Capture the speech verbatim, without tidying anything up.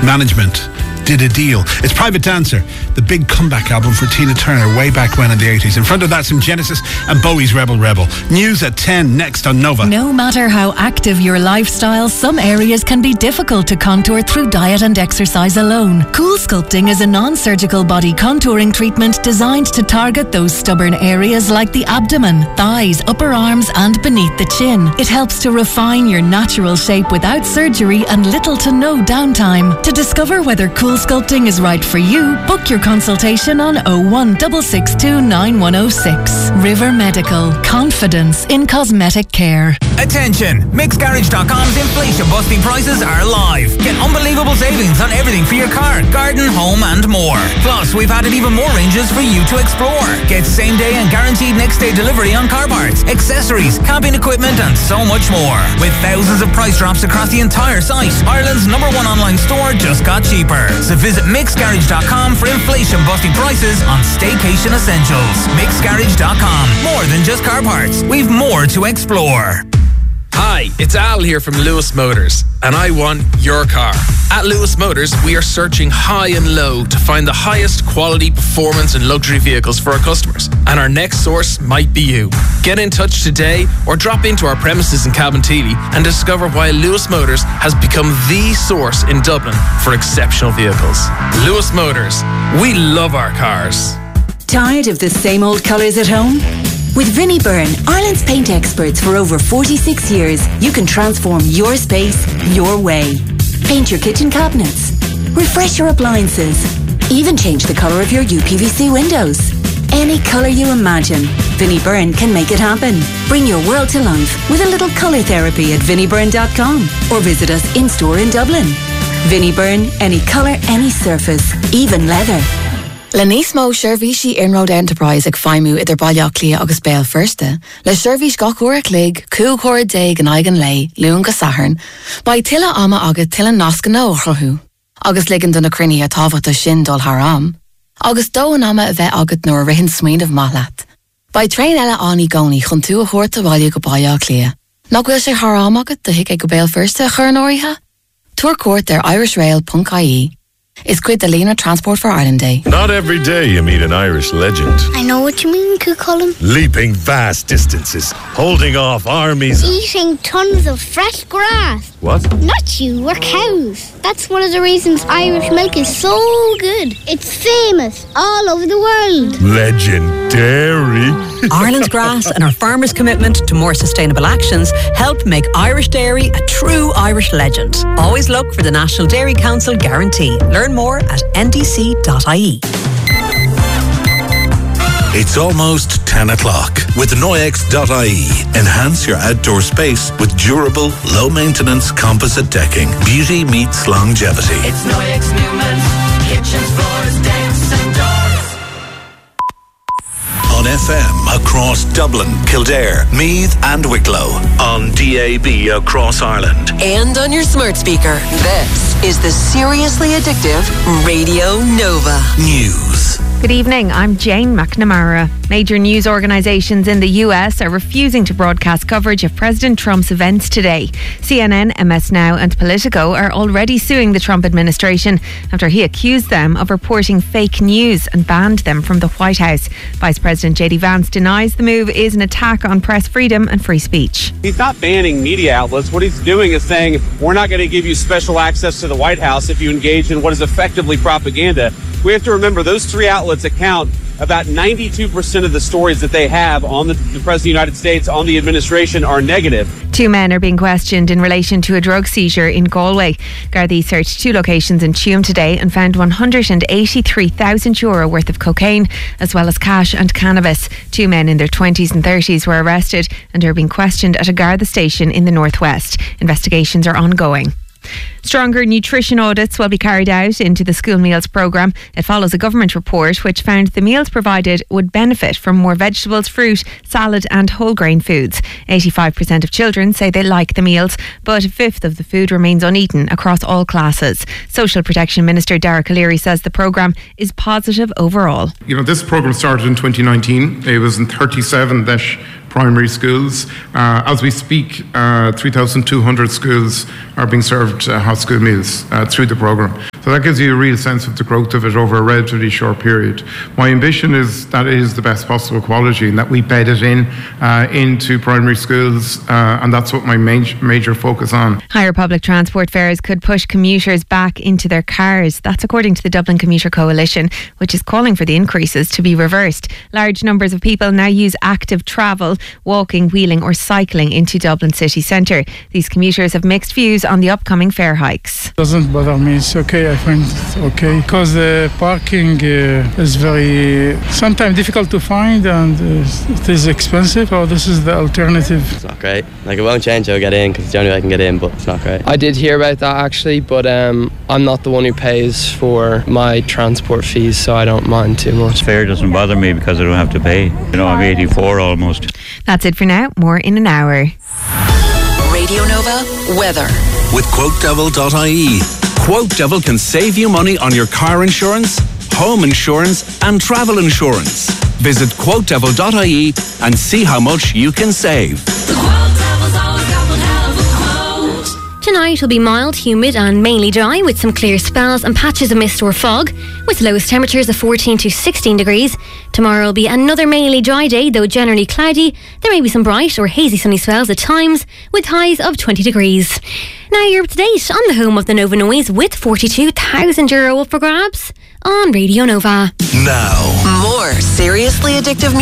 management did a deal. It's Private Dancer, the big comeback album for Tina Turner way back when in the eighties. In front of that, some Genesis and Bowie's Rebel Rebel. News at ten, next on Nova. No matter how active your lifestyle, some areas can be difficult to contour through diet and exercise alone. Cool Sculpting is a non-surgical body contouring treatment designed to target those stubborn areas like the abdomen, thighs, upper arms and beneath the chin. It helps to refine your natural shape without surgery and little to no downtime. To discover whether Cool Sculpting is right for you, book your consultation on oh one six six two nine one oh six. River Medical. Confidence in cosmetic care. Attention! Mix Garage dot com's inflation busting prices are live. Get unbelievable savings on everything for your car, garden, home and more. Plus, we've added even more ranges for you to explore. Get same day and guaranteed next day delivery on car parts, accessories, camping equipment and so much more. With thousands of price drops across the entire site, Ireland's number one online store just got cheaper. So visit Mix Garage dot com for inflation busting prices on staycation essentials. Mix Garage dot com. More than just car parts. We've more to explore. Hi, it's Al here from Lewis Motors, and I want your car. At Lewis Motors, we are searching high and low to find the highest quality performance and luxury vehicles for our customers, and our next source might be you. Get in touch today or drop into our premises in Cabinteely and discover why Lewis Motors has become the source in Dublin for exceptional vehicles. Lewis Motors, we love our cars. Tired of the same old colours at home? With Vinnie Byrne, Ireland's paint experts for over forty-six years, you can transform your space your way. Paint your kitchen cabinets, refresh your appliances, even change the colour of your U P V C windows. Any colour you imagine, Vinnie Byrne can make it happen. Bring your world to life with a little colour therapy at vinnie byrne dot com or visit us in-store in Dublin. Vinnie Byrne, any colour, any surface, even leather. Le níos mó seirbhísí Inroad Enterprise ag feimú idir bailach lia agus béal firste, le seirbhís gachúra clig, cúchúra déig an aigen lei, lún go saharn, ba tila ama agad tila nasca nó chorthú, agus ligan duna crinní a tábhata sin dul haram, agus dó an ama a bheith agad nóir rihin smaoinmh maithleat. Ba trein eile aní gcónaí chun tú a chuirta bhaile go bailach lia. Nach bhfuil sé haram agad de hic ag go béal firste a chur an áirithe? Tuair cuairt ar irish rail dot I E. Is quid the Lena Transport for Ireland Day. Not every day you meet an Irish legend. I know what you mean, Cucullin. Leaping vast distances, holding off armies. Eating tons of fresh grass. What? Not you, we're cows. That's one of the reasons Irish milk is so good. It's famous all over the world. Legendary. Ireland's grass and our farmers' commitment to more sustainable actions help make Irish dairy a true Irish legend. Always look for the National Dairy Council guarantee. Learn more at n d c dot I E. It's almost ten o'clock. With Noyex dot I E, enhance your outdoor space with durable, low-maintenance composite decking. Beauty meets longevity. It's Noyex Newman's kitchens, floors, decks and doors. On F M across Dublin, Kildare, Meath and Wicklow. On D A B across Ireland. And on your smart speaker. This is the Seriously Addictive Radio Nova. News. Good evening, I'm Jane McNamara. Major news organisations in the U S are refusing to broadcast coverage of President Trump's events today. C N N, M S Now and Politico are already suing the Trump administration after he accused them of reporting fake news and banned them from the White House. Vice President J D Vance denies the move is an attack on press freedom and free speech. He's not banning media outlets. What he's doing is saying, we're not going to give you special access to the White House if you engage in what is effectively propaganda. We have to remember those three outlets account about ninety-two percent of the stories that they have on the, the President of the United States, on the administration, are negative. Two men are being questioned in relation to a drug seizure in Galway. Gardaí searched two locations in Tuam today and found one hundred eighty-three thousand euro worth of cocaine, as well as cash and cannabis. Two men in their twenties and thirties were arrested and are being questioned at a Garda station in the northwest. Investigations are ongoing. Stronger nutrition audits will be carried out into the school meals programme. It follows a government report which found the meals provided would benefit from more vegetables, fruit, salad and whole grain foods. eighty-five percent of children say they like the meals, but a fifth of the food remains uneaten across all classes. Social Protection Minister Derek O'Leary says the programme is positive overall. You know, this programme started in twenty nineteen. It was in thirty-seven primary schools. Uh, as we speak, uh, three thousand two hundred schools are being served, uh, have hot school meals uh, through the programme. So that gives you a real sense of the growth of it over a relatively short period. My ambition is that it is the best possible quality and that we bed it in uh, into primary schools, uh, and that's what my main, major focus on. Higher public transport fares could push commuters back into their cars. That's according to the Dublin Commuter Coalition, which is calling for the increases to be reversed. Large numbers of people now use active travel, walking, wheeling or cycling into Dublin city centre. These commuters have mixed views on the upcoming fare hikes. Doesn't bother me. It's okay. I find it okay because the parking uh, is very sometimes difficult to find and uh, it is expensive. So this is the alternative. It's not great. Like, it won't change how I get in because it's the only way I can get in, but it's not great. I did hear about that actually, but um, I'm not the one who pays for my transport fees, so I don't mind too much. Fare doesn't bother me because I don't have to pay. You know, I'm eighty-four almost. That's it for now. More in an hour. Radio Nova weather. With quote devil dot I E. Quote Devil can save you money on your car insurance, home insurance and travel insurance. Visit quote devil dot I E and see how much you can save. Tonight will be mild, humid and mainly dry with some clear spells and patches of mist or fog with lowest temperatures of fourteen to sixteen degrees. Tomorrow will be another mainly dry day, though generally cloudy. There may be some bright or hazy sunny spells at times with highs of twenty degrees. Now you're up to date on the home of the Nova Noise with forty-two thousand euro up for grabs on Radio Nova. Now, more seriously addictive music.